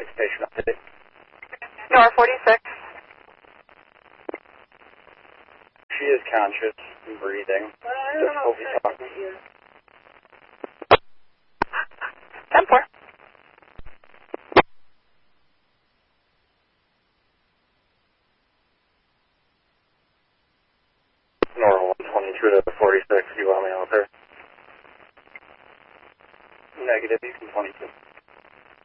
46 patient update. Nor 46. She is conscious and breathing. Difficulty talking. 10-4. Nora 122 to 46, you want me out there? Negative, you can 22.